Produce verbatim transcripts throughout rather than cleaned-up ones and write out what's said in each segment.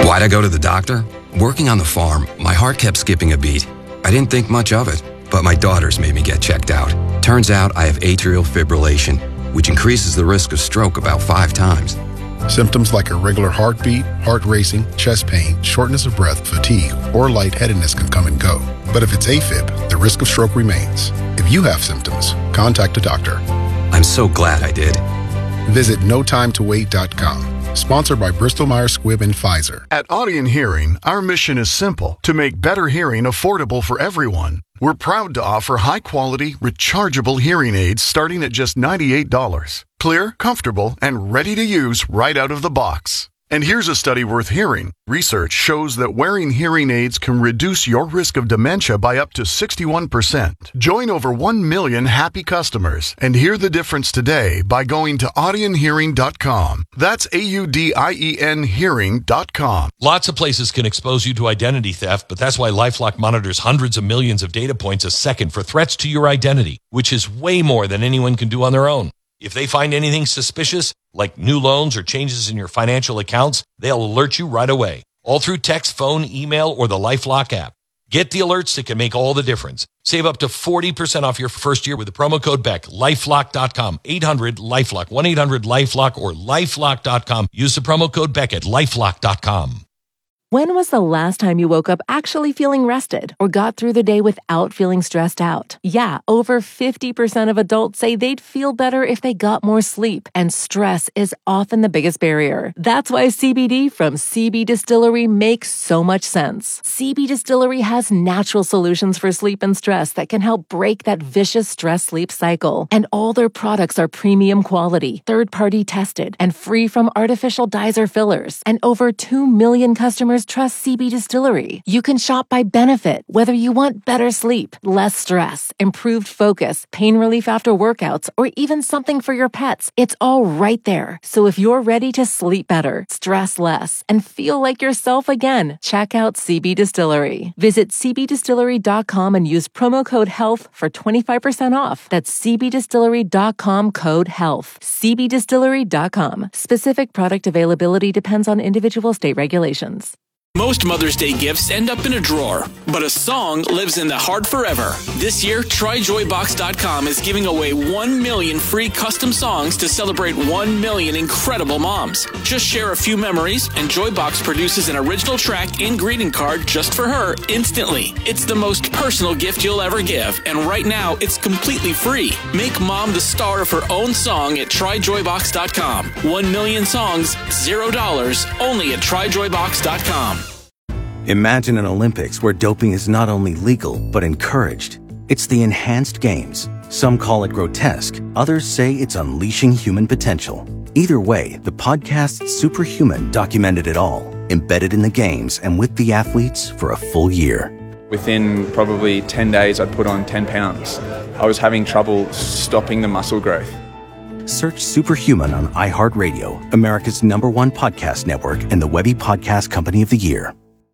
Why'd I go to the doctor? Working on the farm, my heart kept skipping a beat. I didn't think much of it, but my daughters made me get checked out. Turns out I have atrial fibrillation, which increases the risk of stroke about five times. Symptoms like irregular heartbeat, heart racing, chest pain, shortness of breath, fatigue, or lightheadedness can come and go. But if it's AFib, the risk of stroke remains. If you have symptoms, contact a doctor. I'm so glad I did. Visit no time to wait dot com. Sponsored by Bristol Myers Squibb and Pfizer. At Audien Hearing, our mission is simple: to make better hearing affordable for everyone. We're proud to offer high-quality, rechargeable hearing aids starting at just ninety-eight dollars. Clear, comfortable, and ready to use right out of the box. And here's a study worth hearing. Research shows that wearing hearing aids can reduce your risk of dementia by up to sixty-one percent. Join over one million happy customers and hear the difference today by going to audien hearing dot com. That's A U D I E N hearing dot com. Lots of places can expose you to identity theft, but that's why LifeLock monitors hundreds of millions of data points a second for threats to your identity, which is way more than anyone can do on their own. If they find anything suspicious, like new loans or changes in your financial accounts, they'll alert you right away, all through text, phone, email, or the LifeLock app. Get the alerts that can make all the difference. Save up to forty percent off your first year with the promo code B E C. lifelock dot com, eight hundred LifeLock, one eight hundred LifeLock, or lifelock dot com. Use the promo code B E C at lifelock dot com. When was the last time you woke up actually feeling rested or got through the day without feeling stressed out? Yeah, over fifty percent of adults say they'd feel better if they got more sleep, and stress is often the biggest barrier. That's why C B D from C B Distillery makes so much sense. C B Distillery has natural solutions for sleep and stress that can help break that vicious stress-sleep cycle. And all their products are premium quality, third-party tested, and free from artificial dyes or fillers. And over two million customers trust C B Distillery. You can shop by benefit, whether you want better sleep, less stress, improved focus, pain relief after workouts, or even something for your pets. It's all right there. So if you're ready to sleep better, stress less, and feel like yourself again, check out C B Distillery. Visit c b distillery dot com and use promo code HEALTH for twenty-five percent off. That's c b distillery dot com, code HEALTH. c b distillery dot com. Specific product availability depends on individual state regulations. Most Mother's Day gifts end up in a drawer, but a song lives in the heart forever. This year, try joy box dot com is giving away one million free custom songs to celebrate one million incredible moms. Just share a few memories, and Joybox produces an original track and greeting card just for her instantly. It's the most personal gift you'll ever give, and right now, it's completely free. Make mom the star of her own song at try joy box dot com. One million songs, zero dollars, only at try joy box dot com. Imagine an Olympics where doping is not only legal, but encouraged. It's the Enhanced Games. Some call it grotesque. Others say it's unleashing human potential. Either way, the podcast Superhuman documented it all, embedded in the games and with the athletes for a full year. Within probably ten days, I'd put on ten pounds. I was having trouble stopping the muscle growth. Search Superhuman on iHeartRadio, America's number one podcast network and the Webby Podcast Company of the Year.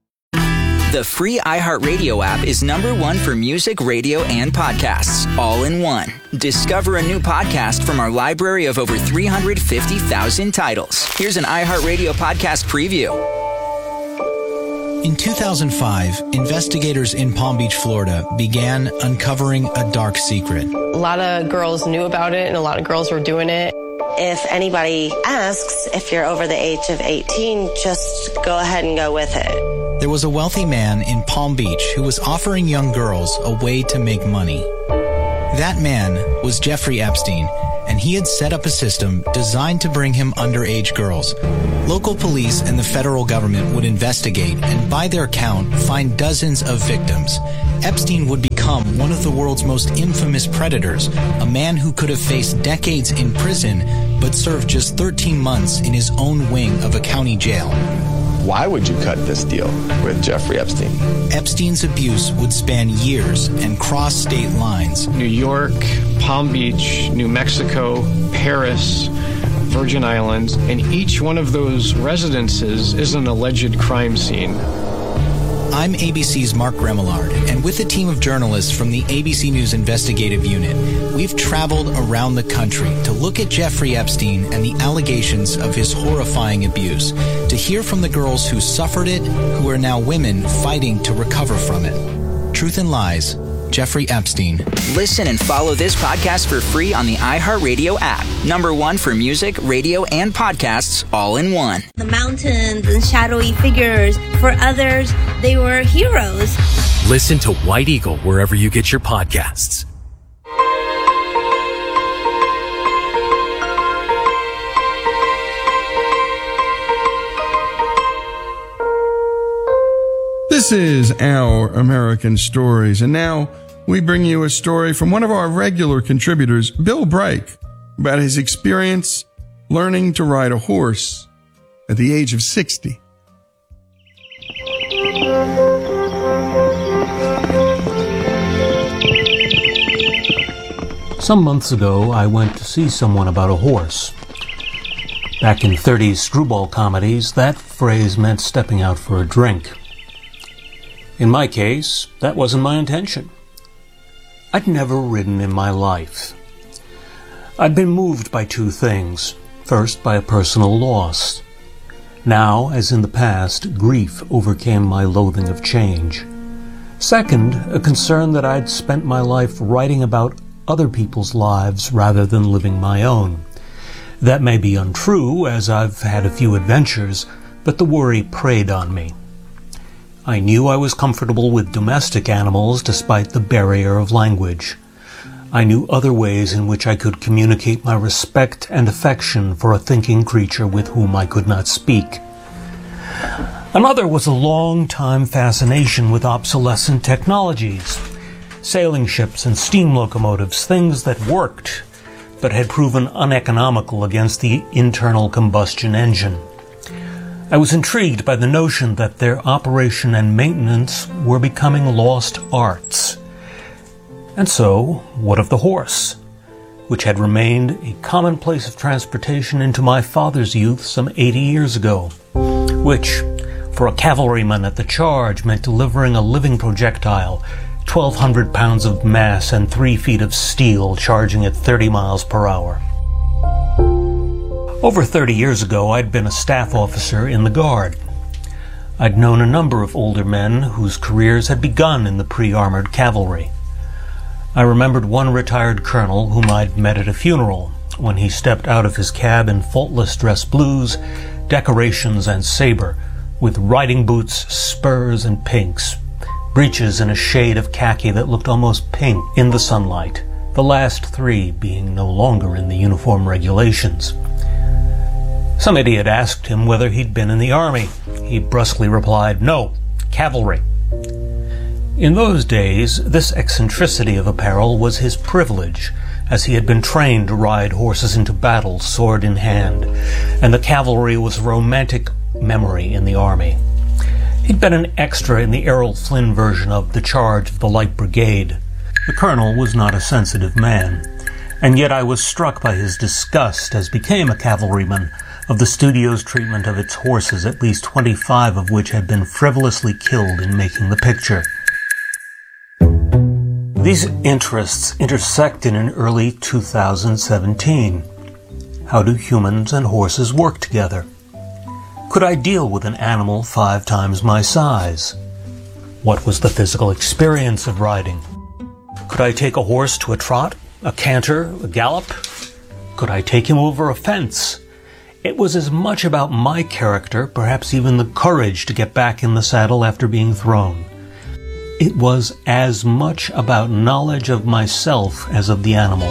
The free iHeartRadio app is number one for music, radio, and podcasts, all in one. Discover a new podcast from our library of over three hundred fifty thousand titles. Here's an iHeartRadio podcast preview. In two thousand five, investigators in Palm Beach, Florida, began uncovering a dark secret. A lot of girls knew about it, and a lot of girls were doing it. If anybody asks if you're over the age of eighteen, just go ahead and go with it. There was a wealthy man in Palm Beach who was offering young girls a way to make money. That man was Jeffrey Epstein, and he had set up a system designed to bring him underage girls. Local police and the federal government would investigate and, by their count, find dozens of victims. Epstein would become one of the world's most infamous predators, a man who could have faced decades in prison but served just thirteen months in his own wing of a county jail. Why would you cut this deal with Jeffrey Epstein? Epstein's abuse would span years and cross state lines. New York, Palm Beach, New Mexico, Paris, Virgin Islands, and each one of those residences is an alleged crime scene. I'm A B C's Mark Remillard, and with a team of journalists from the A B C News Investigative Unit, we've traveled around the country to look at Jeffrey Epstein and the allegations of his horrifying abuse, to hear from the girls who suffered it, who are now women fighting to recover from it. Truth and Lies, Jeffrey Epstein. Listen and follow this podcast for free on the iHeartRadio app. Number one for music, radio, and podcasts all in one. The mountains and shadowy figures. For others, they were heroes. Listen to White Eagle wherever you get your podcasts. This is Our American Stories, and now we bring you a story from one of our regular contributors, Bill Brake, about his experience learning to ride a horse at the age of sixty. Some months ago, I went to see someone about a horse. Back in thirties screwball comedies, that phrase meant stepping out for a drink. In my case, that wasn't my intention. I'd never ridden in my life. I'd been moved by two things. First, by a personal loss. Now, as in the past, grief overcame my loathing of change. Second, a concern that I'd spent my life writing about other people's lives rather than living my own. That may be untrue, as I've had a few adventures, but the worry preyed on me. I knew I was comfortable with domestic animals despite the barrier of language. I knew other ways in which I could communicate my respect and affection for a thinking creature with whom I could not speak. Another was a long-time fascination with obsolescent technologies. Sailing ships and steam locomotives, things that worked, but had proven uneconomical against the internal combustion engine. I was intrigued by the notion that their operation and maintenance were becoming lost arts. And so, what of the horse, which had remained a commonplace of transportation into my father's youth some eighty years ago, which, for a cavalryman at the charge, meant delivering a living projectile, twelve hundred pounds of mass and three feet of steel charging at thirty miles per hour. Over thirty years ago, I'd been a staff officer in the Guard. I'd known a number of older men whose careers had begun in the pre-armored cavalry. I remembered one retired colonel whom I'd met at a funeral when he stepped out of his cab in faultless dress blues, decorations, and saber, with riding boots, spurs, and pinks, breeches in a shade of khaki that looked almost pink in the sunlight, the last three being no longer in the uniform regulations. Some idiot asked him whether he'd been in the army. He brusquely replied, "No, cavalry." In those days, this eccentricity of apparel was his privilege, as he had been trained to ride horses into battle, sword in hand, and the cavalry was a romantic memory in the army. He'd been an extra in the Errol Flynn version of The Charge of the Light Brigade. The colonel was not a sensitive man, and yet I was struck by his disgust, as became a cavalryman, of the studio's treatment of its horses, at least twenty-five of which had been frivolously killed in making the picture. These interests intersected in early two thousand seventeen. How do humans and horses work together? Could I deal with an animal five times my size? What was the physical experience of riding? Could I take a horse to a trot, a canter, a gallop? Could I take him over a fence? It was as much about my character, perhaps even the courage to get back in the saddle after being thrown. It was as much about knowledge of myself as of the animal.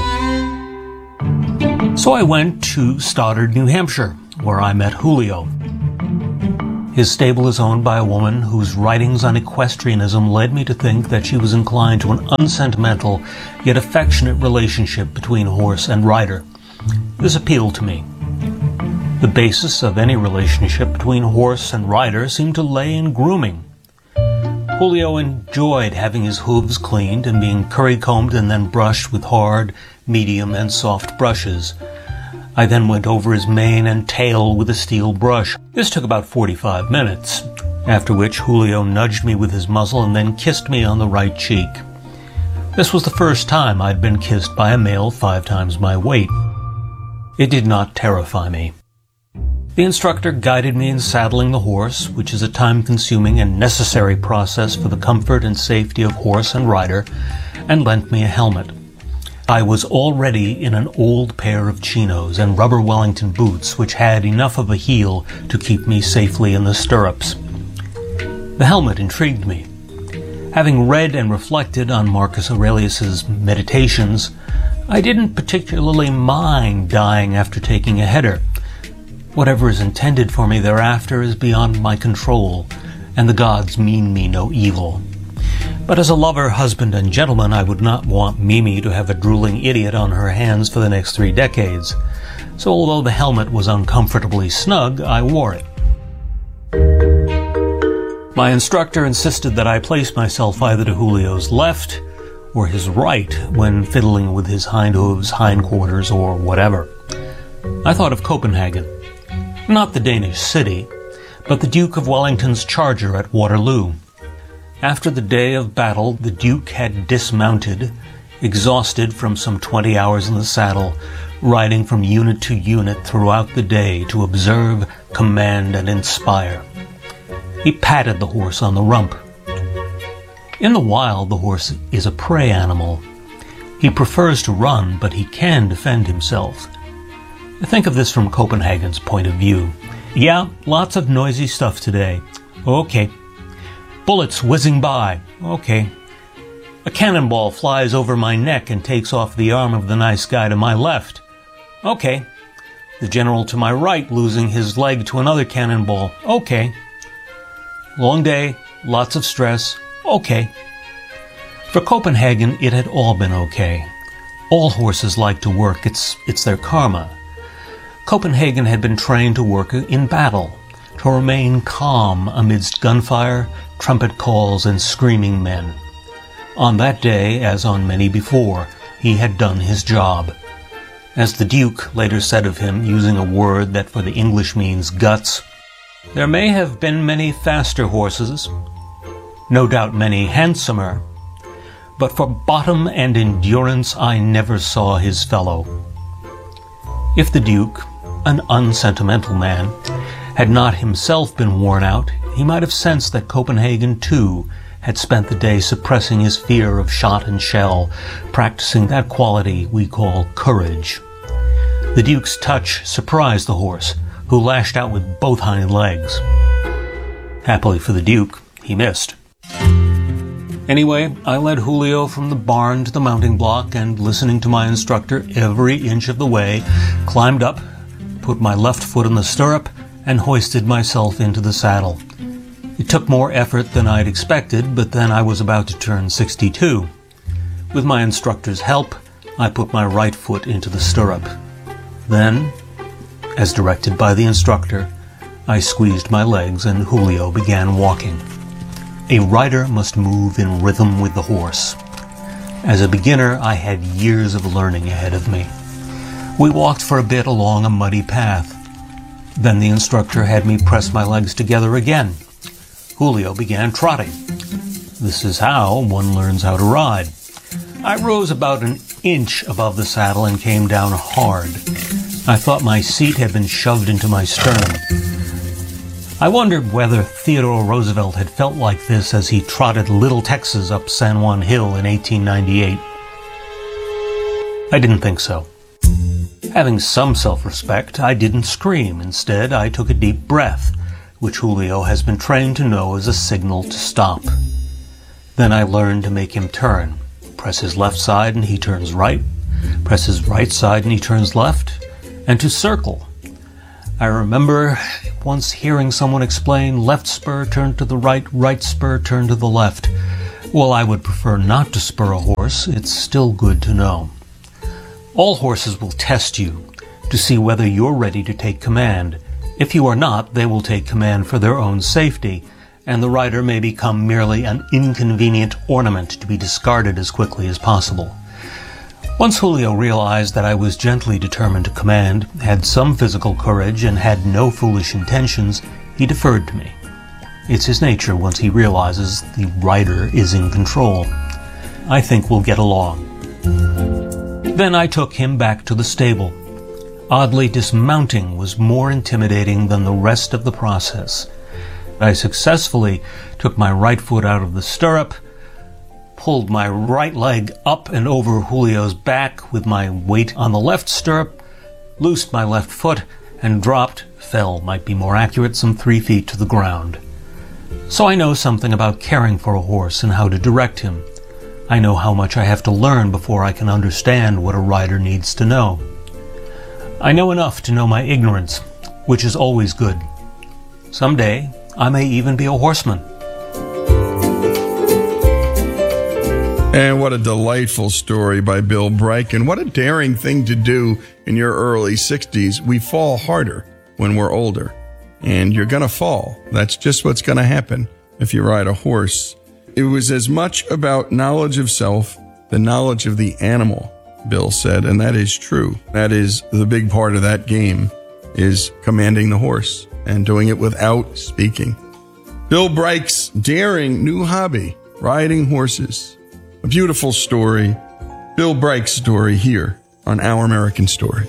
So I went to Stoddard, New Hampshire, where I met Julio. His stable is owned by a woman whose writings on equestrianism led me to think that she was inclined to an unsentimental yet affectionate relationship between horse and rider. This appealed to me. The basis of any relationship between horse and rider seemed to lay in grooming. Julio enjoyed having his hooves cleaned and being curry-combed and then brushed with hard, medium, and soft brushes. I then went over his mane and tail with a steel brush. This took about forty-five minutes. after which Julio nudged me with his muzzle and then kissed me on the right cheek. This was the first time I'd been kissed by a male five times my weight. It did not terrify me. The instructor guided me in saddling the horse, which is a time-consuming and necessary process for the comfort and safety of horse and rider, and lent me a helmet. I was already in an old pair of chinos and rubber Wellington boots, which had enough of a heel to keep me safely in the stirrups. The helmet intrigued me. Having read and reflected on Marcus Aurelius's Meditations, I didn't particularly mind dying after taking a header. Whatever is intended for me thereafter is beyond my control, and the gods mean me no evil. But as a lover, husband, and gentleman, I would not want Mimi to have a drooling idiot on her hands for the next three decades. So although the helmet was uncomfortably snug, I wore it. My instructor insisted that I place myself either to Julio's left or his right when fiddling with his hind hooves, hindquarters, or whatever. I thought of Copenhagen. Not the Danish city, but the Duke of Wellington's charger at Waterloo. After the day of battle, the Duke had dismounted, exhausted from some twenty hours in the saddle, riding from unit to unit throughout the day to observe, command, and inspire. He patted the horse on the rump. In the wild, the horse is a prey animal. He prefers to run, but he can defend himself. Think of this from Copenhagen's point of view. Yeah, lots of noisy stuff today. Okay. Bullets whizzing by. Okay. A cannonball flies over my neck and takes off the arm of the nice guy to my left. Okay. The general to my right losing his leg to another cannonball. Okay. Long day, lots of stress. Okay. For Copenhagen, it had all been okay. All horses like to work. It's, it's their karma. Copenhagen had been trained to work in battle, to remain calm amidst gunfire, trumpet calls, and screaming men. On that day, as on many before, he had done his job. As the Duke later said of him, using a word that for the English means guts, there may have been many faster horses, no doubt many handsomer, but for bottom and endurance I never saw his fellow. If the Duke, an unsentimental man, had not himself been worn out, he might have sensed that Copenhagen, too, had spent the day suppressing his fear of shot and shell, practicing that quality we call courage. The Duke's touch surprised the horse, who lashed out with both hind legs. Happily for the Duke, he missed. Anyway, I led Julio from the barn to the mounting block and, listening to my instructor every inch of the way, climbed up, put my left foot in the stirrup, and hoisted myself into the saddle. It took more effort than I'd expected, but then I was about to turn sixty-two. With my instructor's help, I put my right foot into the stirrup. Then, as directed by the instructor, I squeezed my legs and Julio began walking. A rider must move in rhythm with the horse. As a beginner, I had years of learning ahead of me. We walked for a bit along a muddy path. Then the instructor had me press my legs together again. Julio began trotting. This is how one learns how to ride. I rose about an inch above the saddle and came down hard. I thought my seat had been shoved into my sternum. I wondered whether Theodore Roosevelt had felt like this as he trotted Little Texas up San Juan Hill in eighteen ninety-eight. I didn't think so. Having some self-respect, I didn't scream. Instead, I took a deep breath, which Julio has been trained to know is a signal to stop. Then I learned to make him turn. Press his left side and he turns right. Press his right side and he turns left. And to circle. I remember once hearing someone explain, left spur turn to the right, right spur turn to the left. While I would prefer not to spur a horse, it's still good to know. All horses will test you to see whether you're ready to take command. If you are not, they will take command for their own safety, and the rider may become merely an inconvenient ornament to be discarded as quickly as possible. Once Julio realized that I was gently determined to command, had some physical courage, and had no foolish intentions, he deferred to me. It's his nature once he realizes the rider is in control. I think we'll get along. Then I took him back to the stable. Oddly, dismounting was more intimidating than the rest of the process. I successfully took my right foot out of the stirrup, pulled my right leg up and over Julio's back with my weight on the left stirrup, loosed my left foot, and dropped, fell might be more accurate, some three feet to the ground. So I know something about caring for a horse and how to direct him. I know how much I have to learn before I can understand what a rider needs to know. I know enough to know my ignorance, which is always good. Someday, I may even be a horseman. And what a delightful story by Bill Brick, and what a daring thing to do in your early sixties. We fall harder when we're older, and you're going to fall. That's just what's going to happen if you ride a horse. It was as much about knowledge of self, the knowledge of the animal, Bill said, and that is true. That is the big part of that game, is commanding the horse and doing it without speaking. Bill Brick's daring new hobby, riding horses. A beautiful story. Bill Brick's story here on Our American Stories.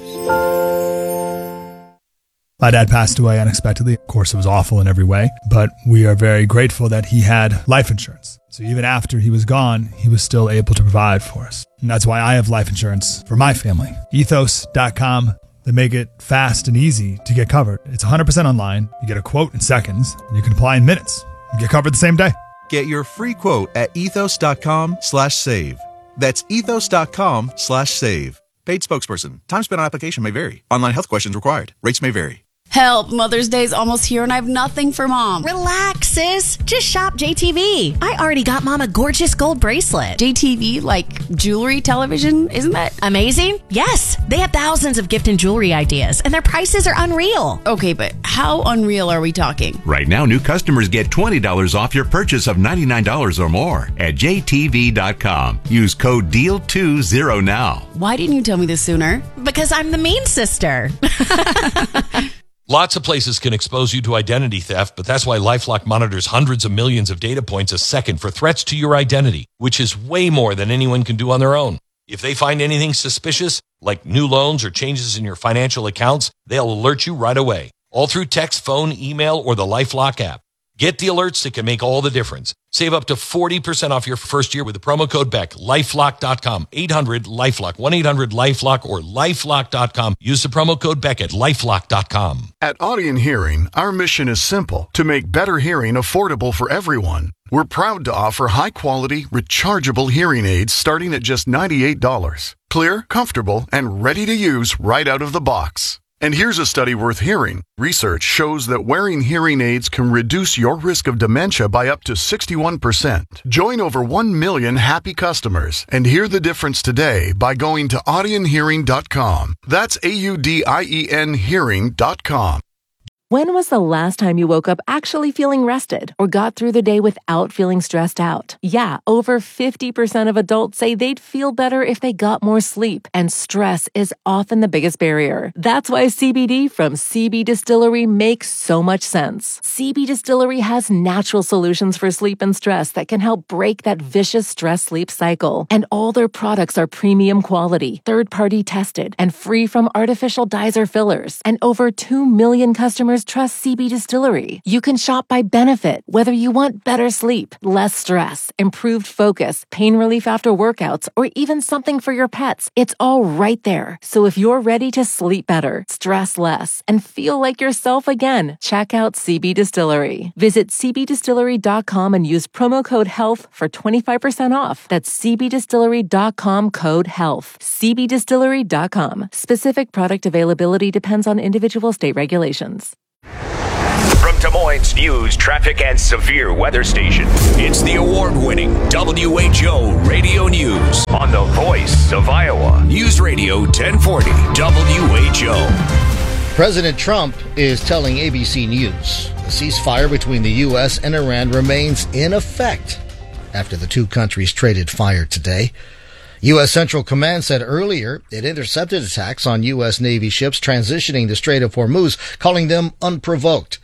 My dad passed away unexpectedly. Of course, it was awful in every way, but we are very grateful that he had life insurance. So even after he was gone, he was still able to provide for us. And that's why I have life insurance for my family. ethos dot com. They make it fast and easy to get covered. It's one hundred percent online. You get a quote in seconds, and you can apply in minutes. You get covered the same day. Get your free quote at ethos dot com slash save. That's ethos dot com slash save. Paid spokesperson. Time spent on application may vary. Online health questions required. Rates may vary. Help, Mother's Day's almost here and I have nothing for Mom. Relax, sis. Just shop J T V. I already got Mom a gorgeous gold bracelet. J T V, like jewelry, television, isn't that amazing? Yes. They have thousands of gift and jewelry ideas, and their prices are unreal. Okay, but how unreal are we talking? Right now, new customers get twenty dollars off your purchase of ninety-nine dollars or more at J T V dot com. Use code D E A L twenty now. Why didn't you tell me this sooner? Because I'm the mean sister. Lots of places can expose you to identity theft, but that's why LifeLock monitors hundreds of millions of data points a second for threats to your identity, which is way more than anyone can do on their own. If they find anything suspicious, like new loans or changes in your financial accounts, they'll alert you right away, all through text, phone, email, or the LifeLock app. Get the alerts that can make all the difference. Save up to forty percent off your first year with the promo code B E C K. lifelock dot com, eight hundred LifeLock, one eight hundred LifeLock, or lifelock dot com. Use the promo code B E C K at lifelock dot com. At Audien Hearing, our mission is simple: to make better hearing affordable for everyone. We're proud to offer high-quality, rechargeable hearing aids starting at just ninety-eight dollars. Clear, comfortable, and ready to use right out of the box. And here's a study worth hearing. Research shows that wearing hearing aids can reduce your risk of dementia by up to sixty-one percent. Join over one million happy customers and hear the difference today by going to audien hearing dot com. That's A U D I E N hearing dot com. When was the last time you woke up actually feeling rested or got through the day without feeling stressed out? Yeah, over fifty percent of adults say they'd feel better if they got more sleep, and stress is often the biggest barrier. That's why C B D from C B Distillery makes so much sense. C B Distillery has natural solutions for sleep and stress that can help break that vicious stress-sleep cycle. And all their products are premium quality, third-party tested, and free from artificial dyes or fillers. And over two million customers trust C B Distillery. You can shop by benefit, whether you want better sleep, less stress, improved focus, pain relief after workouts, or even something for your pets. It's all right there. So if you're ready to sleep better, stress less, and feel like yourself again, check out C B Distillery. Visit C B distillery dot com and use promo code HEALTH for twenty-five percent off. That's C B distillery dot com code HEALTH. C B distillery dot com. Specific product availability depends on individual state regulations. From Des Moines News, Traffic, and Severe Weather Station, it's the award-winning W H O Radio News on the voice of Iowa. News Radio ten forty W H O. President Trump is telling A B C News the ceasefire between the U S and Iran remains in effect after the two countries traded fire today. U S. Central Command said earlier it intercepted attacks on U S. Navy ships transitioning the Strait of Hormuz, calling them unprovoked.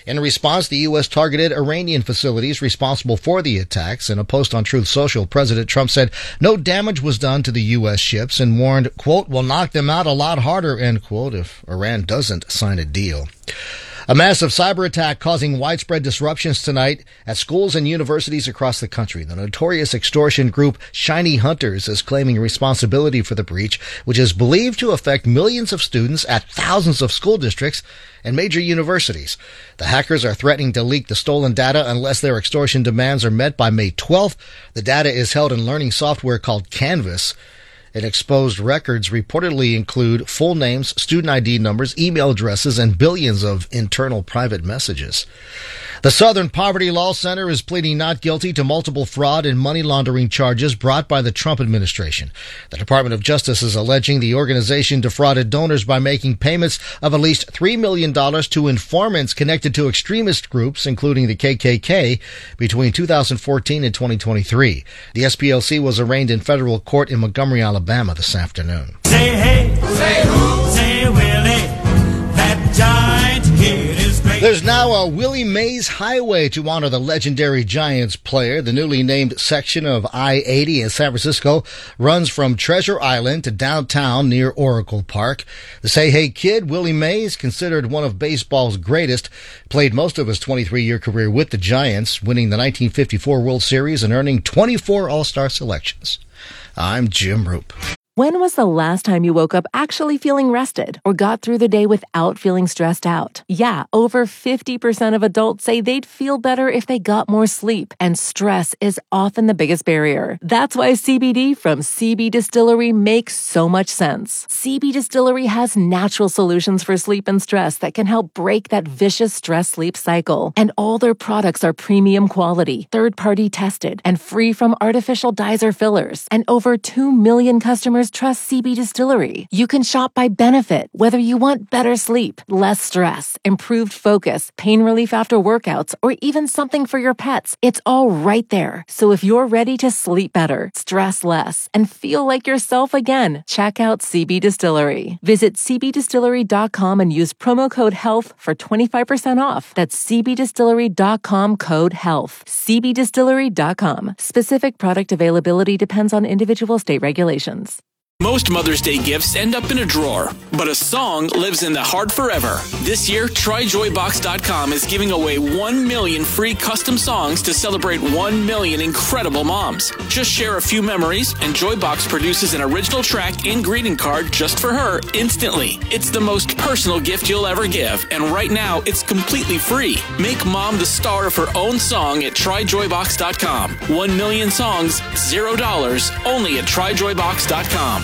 In response, the U S targeted Iranian facilities responsible for the attacks. In a post on Truth Social, President Trump said no damage was done to the U S ships and warned, quote, "we'll knock them out a lot harder," end quote, if Iran doesn't sign a deal. A massive cyber attack causing widespread disruptions tonight at schools and universities across the country. The notorious extortion group Shiny Hunters is claiming responsibility for the breach, which is believed to affect millions of students at thousands of school districts and major universities. The hackers are threatening to leak the stolen data unless their extortion demands are met by May twelfth. The data is held in learning software called Canvas. And exposed records reportedly include full names, student I D numbers, email addresses, and billions of internal private messages. The Southern Poverty Law Center is pleading not guilty to multiple fraud and money laundering charges brought by the Trump administration. The Department of Justice is alleging the organization defrauded donors by making payments of at least three million dollars to informants connected to extremist groups, including the K K K, between two thousand fourteen and twenty twenty-three. The S P L C was arraigned in federal court in Montgomery, Alabama this afternoon. Say hey, say who, say Willie, that giant kid is great. There's now a Willie Mays Highway to honor the legendary Giants player. The newly named section of I eighty in San Francisco runs from Treasure Island to downtown near Oracle Park. The Say Hey Kid, Willie Mays, considered one of baseball's greatest, played most of his twenty-three-year career with the Giants, winning the nineteen fifty-four World Series and earning twenty-four All-Star selections. I'm Jim Roop. When was the last time you woke up actually feeling rested or got through the day without feeling stressed out? Yeah, over fifty percent of adults say they'd feel better if they got more sleep, and stress is often the biggest barrier. That's why C B D from C B Distillery makes so much sense. C B Distillery has natural solutions for sleep and stress that can help break that vicious stress-sleep cycle. And all their products are premium quality, third-party tested, and free from artificial dyes or fillers. And over two million customers trust C B Distillery. You can shop by benefit, whether you want better sleep, less stress, improved focus, pain relief after workouts, or even something for your pets. It's all right there. So if you're ready to sleep better, stress less, and feel like yourself again, check out C B Distillery. Visit c b distillery dot com and use promo code HEALTH for twenty-five percent off. That's c b distillery dot com code HEALTH. c b distillery dot com. Specific product availability depends on individual state regulations. Most Mother's Day gifts end up in a drawer, but a song lives in the heart forever. This year, try joy box dot com is giving away one million free custom songs to celebrate one million incredible moms. Just share a few memories, and Joybox produces an original track and greeting card just for her instantly. It's the most personal gift you'll ever give, and right now, it's completely free. Make mom the star of her own song at try joy box dot com. One million songs, zero dollars, only at try joy box dot com.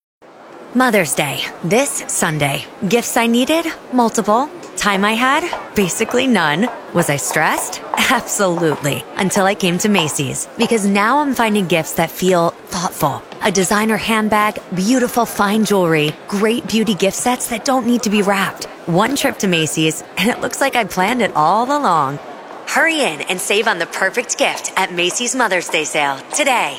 Mother's Day, this Sunday. Gifts I needed? Multiple. Time I had? Basically none. Was I stressed? Absolutely. Until I came to Macy's. Because now I'm finding gifts that feel thoughtful. A designer handbag, beautiful fine jewelry, great beauty gift sets that don't need to be wrapped. One trip to Macy's, and it looks like I planned it all along. Hurry in and save on the perfect gift at Macy's Mother's Day sale today.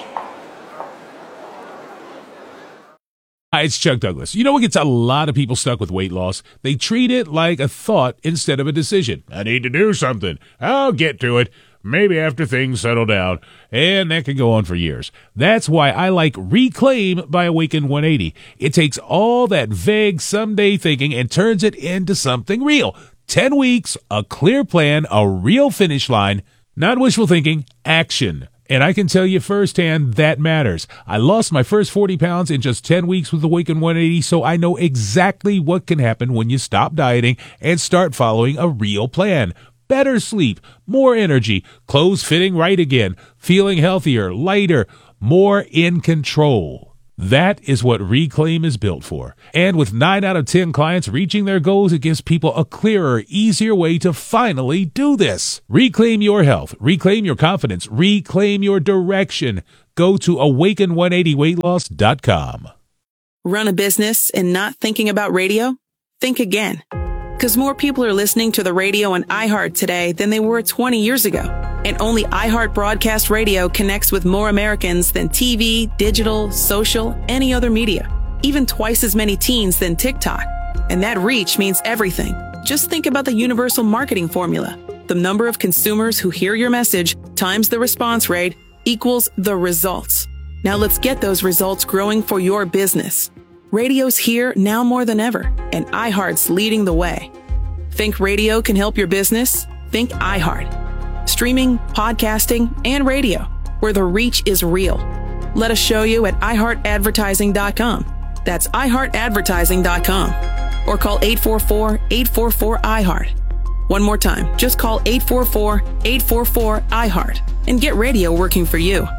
Hi, it's Chuck Douglas. You know what gets a lot of people stuck with weight loss? They treat it like a thought instead of a decision. I need to do something. I'll get to it. Maybe after things settle down. And that can go on for years. That's why I like Reclaim by Awaken one eighty. It takes all that vague someday thinking and turns it into something real. Ten weeks, a clear plan, a real finish line. Not wishful thinking, action. And I can tell you firsthand, that matters. I lost my first forty pounds in just ten weeks with Awaken one eighty, so I know exactly what can happen when you stop dieting and start following a real plan. Better sleep, more energy, clothes fitting right again, feeling healthier, lighter, more in control. That is what Reclaim is built for. And with nine out of ten clients reaching their goals, it gives people a clearer, easier way to finally do this. Reclaim your health. Reclaim your confidence. Reclaim your direction. Go to awaken one eighty weight loss dot com. Run a business and not thinking about radio? Think again. Because more people are listening to the radio on iHeart today than they were twenty years ago. And only iHeart Broadcast Radio connects with more Americans than T V, digital, social, any other media. Even twice as many teens than TikTok. And that reach means everything. Just think about the universal marketing formula. The number of consumers who hear your message times the response rate equals the results. Now let's get those results growing for your business. Radio's here now more than ever, and iHeart's leading the way. Think radio can help your business? Think iHeart. Streaming, podcasting, and radio, where the reach is real. Let us show you at i heart advertising dot com. That's i heart advertising dot com. Or call eight four four, eight four four, I heart. One more time, just call eight four four, eight four four, I heart and get radio working for you.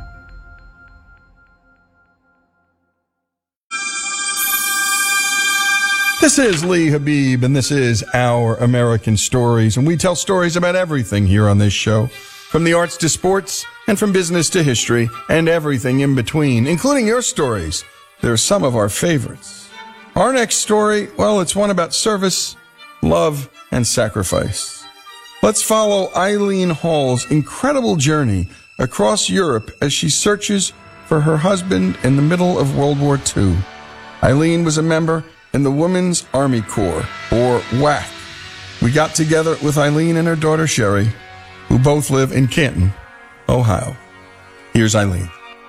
This is Lee Habib, and this is Our American Stories, and we tell stories about everything here on this show, from the arts to sports, and from business to history, and everything in between, including your stories. They're some of our favorites. Our next story, well, it's one about service, love, and sacrifice. Let's follow Eileen Hall's incredible journey across Europe as she searches for her husband in the middle of World War Two. Eileen was a member in the Women's Army Corps, or W A C. We got together with Eileen and her daughter Sherry, who both live in Canton, Ohio. Here's Eileen.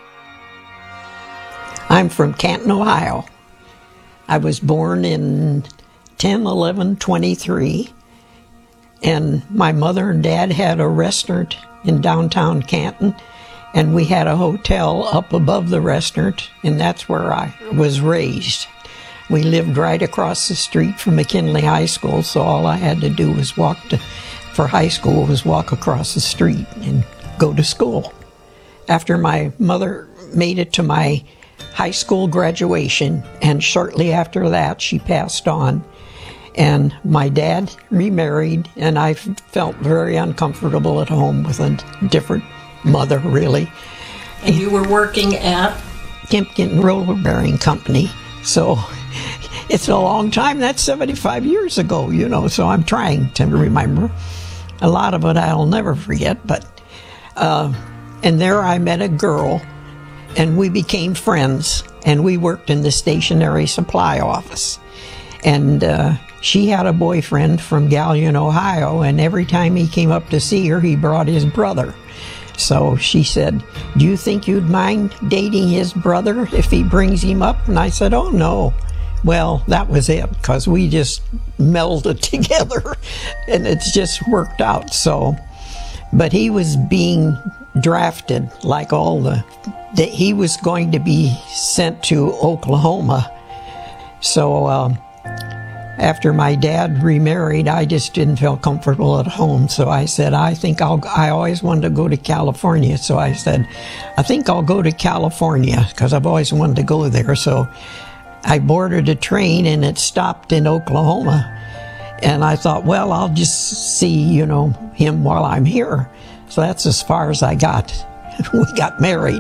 I'm from Canton, Ohio. I was born in ten eleven twenty-three, and my mother and dad had a restaurant in downtown Canton, and we had a hotel up above the restaurant, and that's where I was raised. We lived right across the street from McKinley High School, so all I had to do was walk to, for high school was walk across the street and go to school. After my mother made it to my high school graduation, and shortly after that she passed on, and my dad remarried, and I felt very uncomfortable at home with a different mother, really. And you were working at? Kempkin Roller Bearing Company. So it's a long time. That's seventy-five years ago, you know, so I'm trying to remember. A lot of it I'll never forget, but, uh, and there I met a girl, and we became friends, and we worked in the stationery supply office. And uh, she had a boyfriend from Galion, Ohio, and every time he came up to see her, he brought his brother. So she said, do you think you'd mind dating his brother if he brings him up? And I said, oh, no. Well, that was it, because we just melded together, and it's just worked out. So, but he was being drafted like all the, that he was going to be sent to Oklahoma. So um, after my dad remarried, I just didn't feel comfortable at home. So I said, I think I'll, I always wanted to go to California. So I said, I think I'll go to California, because I've always wanted to go there. So I boarded a train, and it stopped in Oklahoma. And I thought, well, I'll just see, you know, him while I'm here. So that's as far as I got. We got married.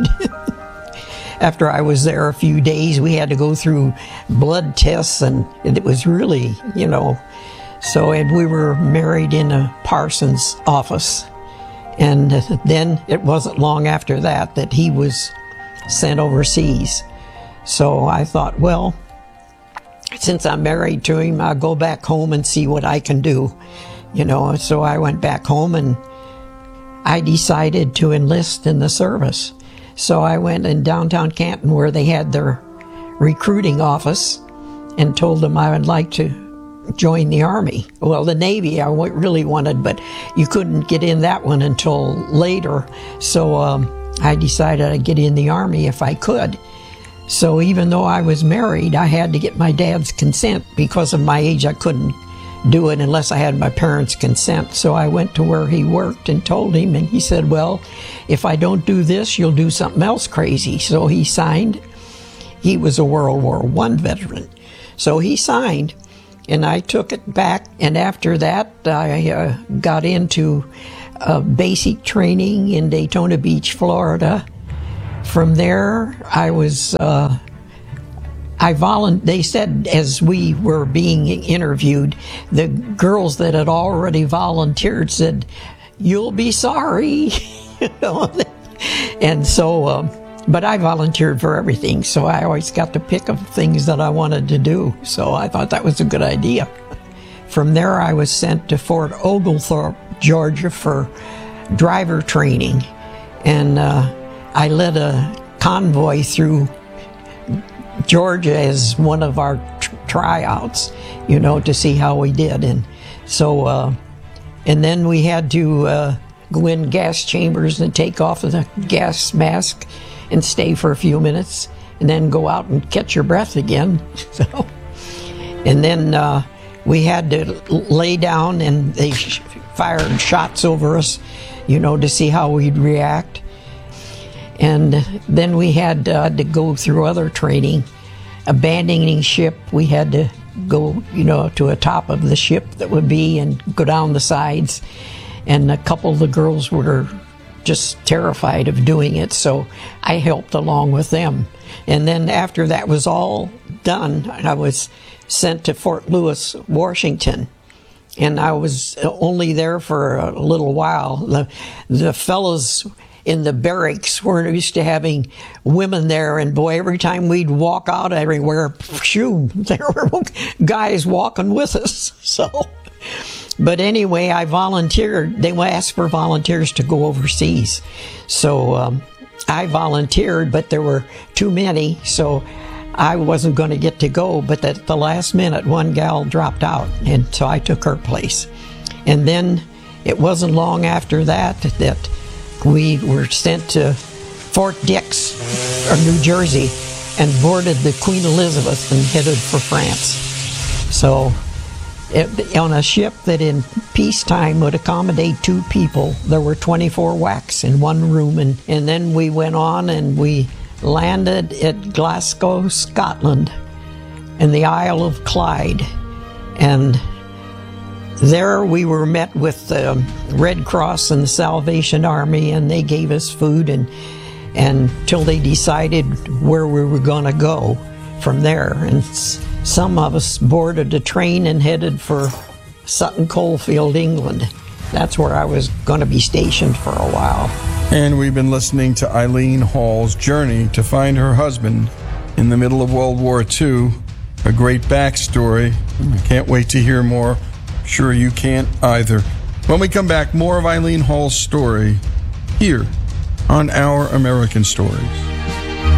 After I was there a few days, we had to go through blood tests, and it was really, you know, so and we were married in a parson's office. And then it wasn't long after that that he was sent overseas. So I thought, well, since I'm married to him, I'll go back home and see what I can do, you know. So I went back home, and I decided to enlist in the service. So I went in downtown Canton, where they had their recruiting office, and told them I would like to join the Army. Well, the Navy I really wanted, but you couldn't get in that one until later. So um, I decided I'd get in the Army if I could. So even though I was married, I had to get my dad's consent. Because of my age, I couldn't do it unless I had my parents' consent. So I went to where he worked and told him, and he said, well, if I don't do this, you'll do something else crazy. So he signed. He was a World War One veteran. So he signed, and I took it back. And after that, I uh, got into uh, basic training in Daytona Beach, Florida. From there, I was... Uh, I volun- they said as we were being interviewed, the girls that had already volunteered said, you'll be sorry. You know? And so, um, but I volunteered for everything, so I always got to pick of things that I wanted to do. So I thought that was a good idea. from there I was sent to Fort Oglethorpe, Georgia for driver training. And uh, I led a convoy through Georgia as one of our tr- tryouts, you know, to see how we did. And so, uh, and then we had to uh, go in gas chambers and take off the gas mask and stay for a few minutes and then go out and catch your breath again. So, and then uh, we had to lay down and they sh- fired shots over us, you know, to see how we'd react. And then we had uh, to go through other training. Abandoning ship, we had to go, you know, to a top of the ship that would be and go down the sides. And a couple of the girls were just terrified of doing it, so I helped along with them. And then after that was all done, I was sent to Fort Lewis, Washington. And I was only there for a little while. The, the fellows in the barracks were used to having women there, and boy, every time we'd walk out everywhere, shoo, there were guys walking with us. So, but anyway, I volunteered. They asked for volunteers to go overseas. So um, I volunteered, but there were too many, so I wasn't going to get to go. But at the last minute, one gal dropped out, and so I took her place. And then it wasn't long after that that we were sent to Fort Dix, or New Jersey, and boarded the Queen Elizabeth and headed for France. So, it, on a ship that in peacetime would accommodate two people, there were twenty-four W A Cs in one room. And, and then we went on and we landed at Glasgow, Scotland, in the Isle of Clyde. And there we were met with the Red Cross and the Salvation Army, and they gave us food and until they decided where we were going to go from there. And s- some of us boarded a train and headed for Sutton Coldfield, England. That's where I was going to be stationed for a while. And we've been listening to Eileen Hall's journey to find her husband in the middle of World War Two. A great backstory. I can't wait to hear more. Sure you can't either. When we come back, more of Eileen Hall's story here on Our American Stories.